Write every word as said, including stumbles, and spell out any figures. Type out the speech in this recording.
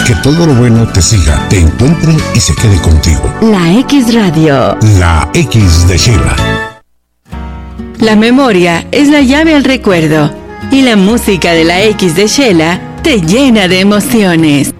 Que todo lo bueno te siga, te encuentre y se quede contigo. La X Radio. La X de Sheila. La memoria es la llave al recuerdo y la música de la X de Sheila te llena de emociones.